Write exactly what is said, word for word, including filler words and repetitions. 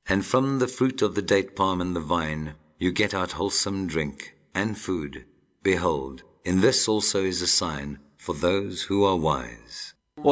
And from the fruit of the date palm and the vine you get out wholesome drink and food. Behold, in this also is a sign for those who are wise.